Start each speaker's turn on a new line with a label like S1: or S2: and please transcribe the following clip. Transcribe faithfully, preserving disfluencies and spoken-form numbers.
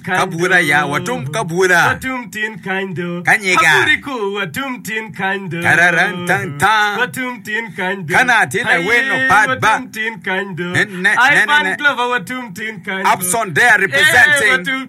S1: kabura ya watum kabura
S2: watum tin kando
S1: Kanyega
S2: Haburiku watum tin kando
S1: Kararan tan tan
S2: watum tin kando
S1: Kana tina weno bad ba
S2: watum tin kando
S1: Ne- ne-
S2: I
S1: ne- ne-
S2: fan
S1: ne.
S2: clover watum tin kando
S1: Upson there representing
S2: watum